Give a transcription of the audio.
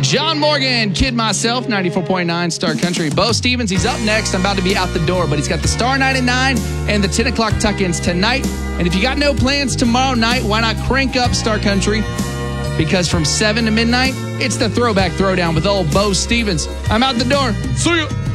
John Morgan, Kid Myself, 94.9 Star Country. Bo Stevens, he's up next. I'm about to be out the door, but he's got the Star 99 and the 10 o'clock tuck-ins tonight. And if you got no plans tomorrow night, why not crank up Star Country? Because from 7 to midnight, it's the Throwback Throwdown with old Bo Stevens. I'm out the door. See ya.